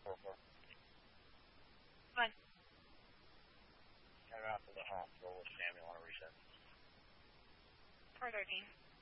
Fine. Head out to the hospital with Sam. You want to reset? 413.